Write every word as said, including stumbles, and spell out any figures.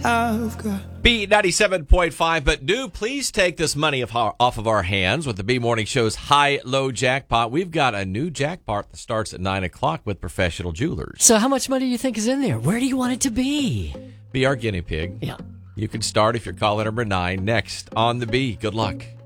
I've got. B ninety-seven point five, but do please take this money off our, off of our hands with the B Morning Show's high-low jackpot. We've got a new jackpot that starts at nine o'clock with Professional Jewelers. So how much money do you think is in there? Where do you want it to be? Be our guinea pig. Yeah. You can start if you're caller number nine next on the B. Good luck.